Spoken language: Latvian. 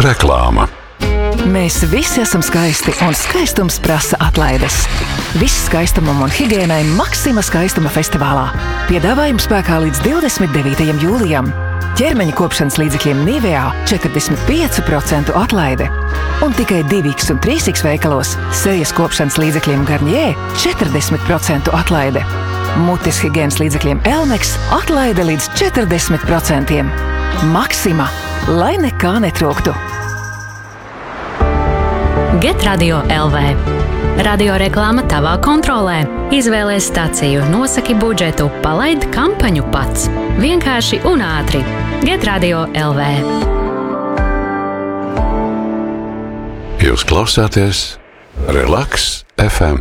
Reklāma. Mēs visi esam skaisti, un skaistums prasa atlaides. Viss skaistumam un higiēnai Maxima skaistuma festivālā. Piedāvājums spēkā līdz 29. jūlijam. Ķermeņa kopšanas līdzekļiem Nivea 45% atlaide. Un tikai 2X un 3X veikalos sejas kopšanas līdzekļiem Garnier 40% atlaide. Mutes higiēnas līdzekļiem Elmex atlaide līdz 40%. Maxima, lai nekā netrūktu. Get Radio LV. Radio reklāma tavā kontrolē. Izvēlēs staciju, nosaki budžetu, palaid kampaņu pats. Vienkārši un ātri. Get Radio LV. Jūs klausāties Relax FM.